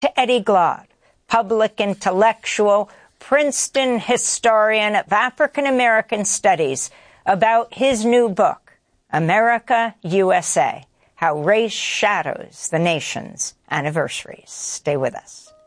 to Eddie Glaude, public intellectual, Princeton historian of African American Studies, about his new book, America, USA, How Race Shadows the Nation's Anniversaries. Stay with us.